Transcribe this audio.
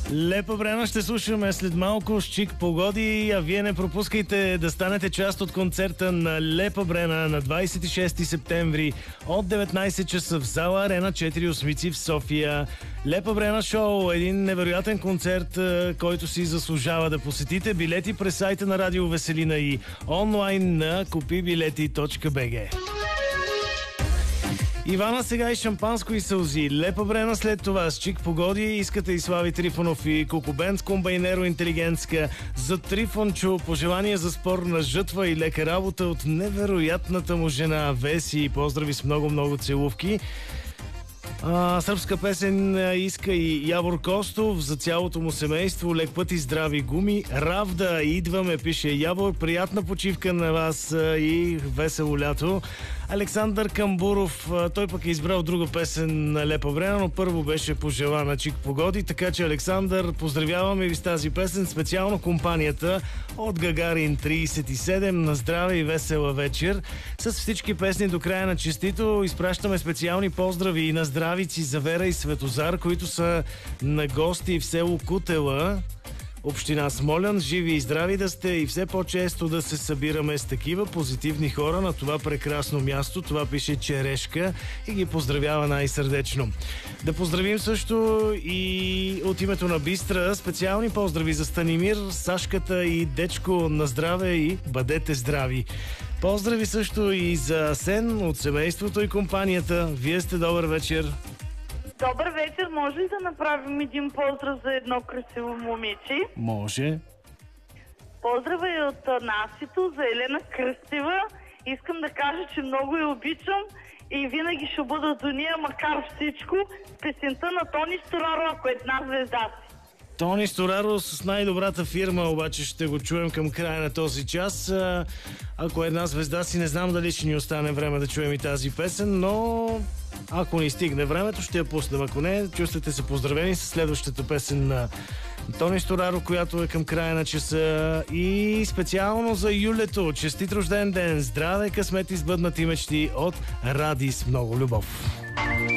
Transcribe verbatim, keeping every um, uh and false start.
Лепа Брена ще слушаме след малко с Чик Погоди, а вие не пропускайте да станете част от концерта на Лепа Брена на двадесет и шести септември от деветнадесет часа в зала Арена четири осмици в София. Лепа Брена шоу, един невероятен концерт, който си заслужава да посетите. Билети през сайта на Радио Веселина и онлайн на купи билети точка би джи. Ивана сега и шампанско и сълзи. Лепа Брена след това с Чик Погоди. Искате и Слави Трифонов и Кокобент с комбайнеро интелигентска. За Трифончо пожелания за спорна жътва и лека работа от невероятната му жена Веси. Поздрави с много-много целувки. А, сръбска песен иска и Явор Костов за цялото му семейство. Лек път и здрави гуми. Равда, идваме, пише Явор. Приятна почивка на вас и весело лято. Александър Камбуров, той пък е избрал друга песен на Лепа Брена, но първо беше пожелана Чик Погоди, така че Александър, поздравяваме ви с тази песен, специално компанията от Гагарин тридесет и седем. На здраве и весела вечер. С всички песни до края на честито изпращаме специални поздрави и на здравици за Вера и Светозар, които са на гости в село Кутела, община Смолян. Живи и здрави да сте и все по-често да се събираме с такива позитивни хора на това прекрасно място. Това пише Черешка и ги поздравява най-сърдечно. Да поздравим също и от името на Бистра специални поздрави за Станимир, Сашката и Дечко. На здраве и бъдете здрави! Поздрави също и за Асен от семейството и компанията. Вие сте добър вечер! Добър вечер, може ли да направим един поздрав за едно красиво момиче? Може. Поздрава и от Насито за Елена Кръстева. Искам да кажа, че много я обичам и винаги ще бъда до нея, макар всичко, с песента на Тони Стораро, ако една звезда си. Тони Стораро с най-добрата фирма, обаче ще го чуем към края на този час. Ако една звезда си, не знам дали ще ни остане време да чуем и тази песен, но ако ни стигне времето, ще я пуснем. Ако не, чувствате се поздравени с следващата песен на Тони Стораро, която е към края на часа. И специално за Юлето. Честит рожден ден! Здраве, късмет и сбъднати мечти от Ради с много любов!